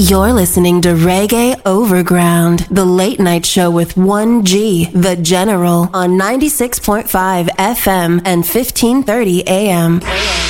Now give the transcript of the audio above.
You're listening to Reggae Overground, the late night show with 1G, the General, on 96.5 FM and 1530 AM.